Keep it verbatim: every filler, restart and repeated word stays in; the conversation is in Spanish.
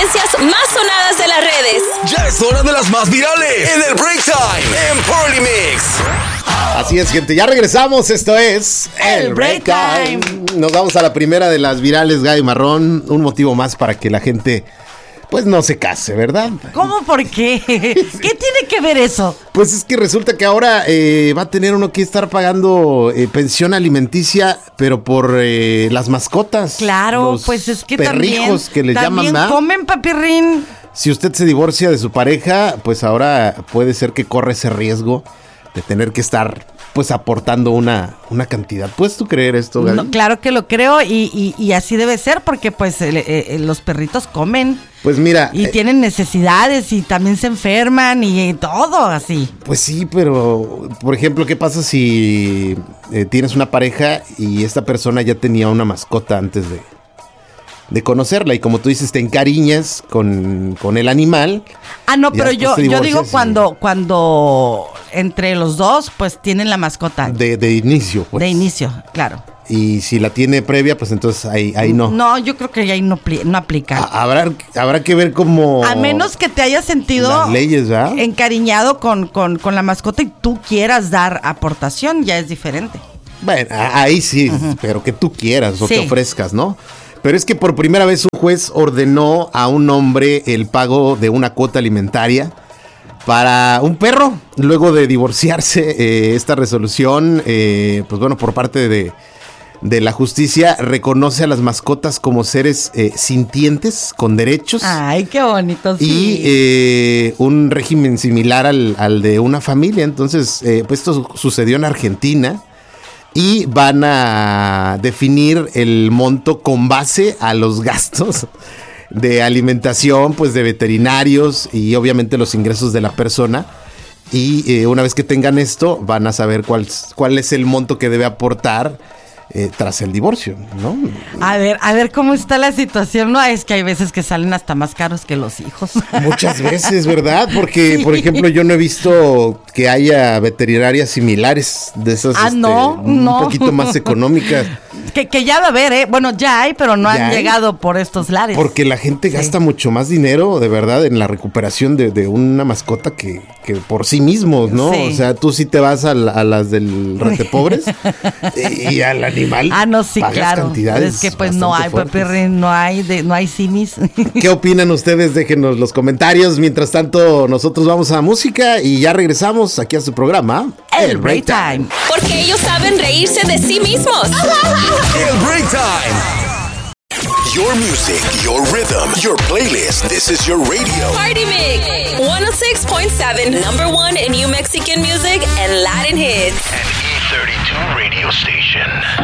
tendencias más sonadas de las redes. Ya es hora de las más virales en el Break Time en Party Mix. Así es, gente, ya regresamos. Esto es El Break Time. Nos vamos a la primera de las virales, Gaby Marrón. Un motivo más para que la gente, pues, no se case, ¿verdad? ¿Cómo? ¿Por qué? ¿Qué tiene que ver eso? Pues es que resulta que ahora eh, va a tener uno que estar pagando eh, pensión alimenticia, pero por eh, las mascotas. Claro, los pues es que perrijos también, que les llaman, también ¿verdad? comen, papirrín. Si usted se divorcia de su pareja, pues ahora puede ser que corre ese riesgo de tener que estar, pues, aportando una, una cantidad. ¿Puedes tú creer esto, Gaby? No, claro que lo creo y, y, y así debe ser porque pues el, el, los perritos comen. Pues mira. Y eh, tienen necesidades y también se enferman y, y todo así. Pues sí, pero, por ejemplo, ¿qué pasa si eh, tienes una pareja y esta persona ya tenía una mascota antes de, de conocerla? Y como tú dices, te encariñas con, con el animal. Ah, no, y pero después yo, te yo digo divorcias y- cuando, cuando entre los dos pues tienen la mascota. De, de inicio, pues. De inicio, claro. Y si la tiene previa, pues entonces ahí, ahí no. No, yo creo que ahí no, pli- no aplica. Ha- Habrá, habrá que ver cómo... A menos que te hayas sentido las leyes, ¿verdad? encariñado con, con, con la mascota y tú quieras dar aportación, ya es diferente. Bueno, a- ahí sí, pero que tú quieras o Sí. que ofrezcas, ¿no? Pero es que por primera vez un juez ordenó a un hombre el pago de una cuota alimentaria para un perro. Luego de divorciarse, eh, esta resolución, eh, pues bueno, por parte de, de la justicia, reconoce a las mascotas como seres eh, sintientes, con derechos. Ay, qué bonito, sí. Y eh, un régimen similar al, al de una familia. Entonces, eh, pues esto su- sucedió en Argentina. Y van a definir el monto con base a los gastos de alimentación, pues de veterinarios y obviamente los ingresos de la persona. Y eh, una vez que tengan esto, van a saber cuál, cuál es el monto que debe aportar eh, tras el divorcio, ¿no? A ver, a ver cómo está la situación. No, es que hay veces que salen hasta más caros que los hijos. Muchas veces, ¿verdad? Porque, Sí. por ejemplo, yo no he visto que haya veterinarias similares de esas, Ah, este, no, un no. poquito más económicas. Que, que ya va a haber, ¿eh? Bueno, ya hay, pero no ¿Ya han hay? llegado por estos lares. Porque la gente Sí. gasta mucho más dinero, de verdad, en la recuperación de, de una mascota que, que por sí mismos, ¿no? Sí. O sea, tú sí te vas a, la- a las del rete pobres y al animal Ah, no, sí, pagas claro. cantidades Es que pues no hay, bastante fuertes. Pepe, no hay, de, no hay simis. ¿Qué opinan ustedes? Déjenos los comentarios. Mientras tanto, nosotros vamos a música y ya regresamos aquí a su programa, El Break Time. Porque ellos saben reírse de sí mismos. El Break Time. Your music, your rhythm, your playlist. This is your radio. Party Mix one oh six point seven, number one in New Mexican music and Latin hits. An E thirty-two radio station.